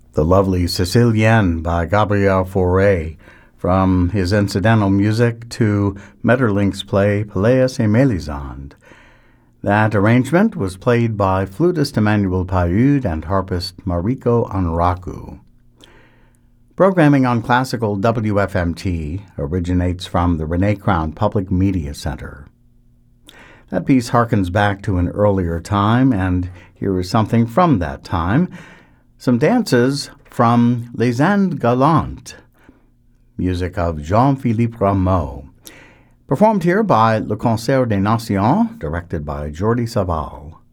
The Lovely Sicilienne by Gabriel Fauré, from his incidental music to Metterlinck's play Pelléas et Mélisande. That arrangement was played by flutist Emmanuel Paiud and harpist Mariko Onraku. Programming on classical WFMT originates from the Renee Crown Public Media Center. That piece harkens back to an earlier time, and here is something from that time. Some dances from Les Indes Galantes, music of Jean-Philippe Rameau, performed here by Le Concert des Nations, directed by Jordi Savall.